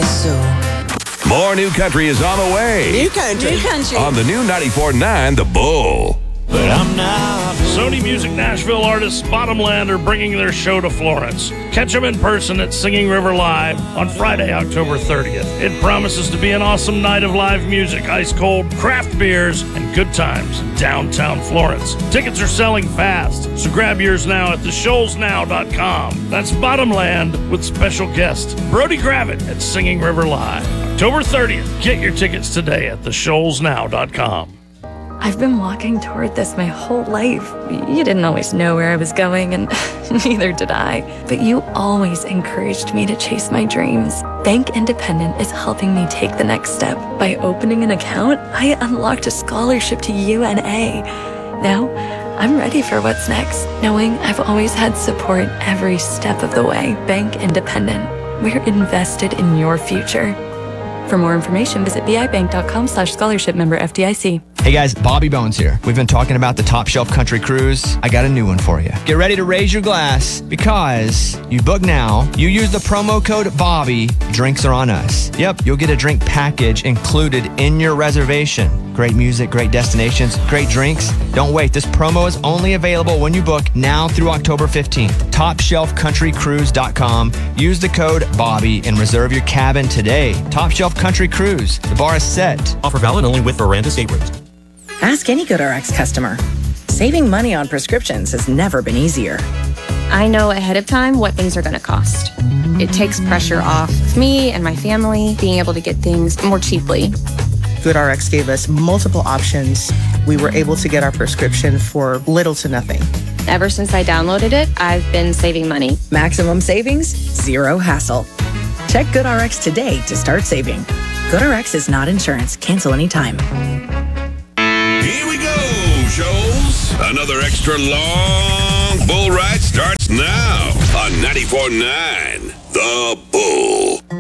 So More new country is on the way. New country. On the new 94.9 The Bull. But I'm not. Sony Music Nashville artists Bottomland are bringing their show to Florence. Catch them in person at Singing River Live on Friday, October 30th. It promises to be an awesome night of live music, ice-cold craft beers, and good times in downtown Florence. Tickets are selling fast, so grab yours now at theshoalsnow.com. That's Bottomland with special guest Brody Gravitt at Singing River Live. October 30th. Get your tickets today at theshoalsnow.com. I've been walking toward this my whole life. You didn't always know where I was going, and neither did I. But you always encouraged me to chase my dreams. Bank Independent is helping me take the next step. By opening an account, I unlocked a scholarship to UNA. Now, I'm ready for what's next, knowing I've always had support every step of the way. Bank Independent. We're invested in your future. For more information, visit bibank.com/scholarship, member FDIC. Hey guys, Bobby Bones here. We've been talking about the Top Shelf Country Cruise. I got a new one for you. Get ready to raise your glass because you book now, you use the promo code BOBBY, drinks are on us. Yep, you'll get a drink package included in your reservation. Great music, great destinations, great drinks. Don't wait. This promo is only available when you book now through October 15th. TopShelfCountryCruise.com. Use the code BOBBY and reserve your cabin today. Top Shelf Country Cruise. The bar is set. Offer valid only with Veranda staterooms. Ask any GoodRx customer. Saving money on prescriptions has never been easier. I know ahead of time what things are going to cost. It takes pressure off of me and my family being able to get things more cheaply. GoodRx gave us multiple options. We were able to get our prescription for little to nothing. Ever since I downloaded it, I've been saving money. Maximum savings, zero hassle. Check GoodRx today to start saving. GoodRx is not insurance. Cancel anytime. Here we go, Shoals. Another extra long bull ride starts now on 94.9 The Bull.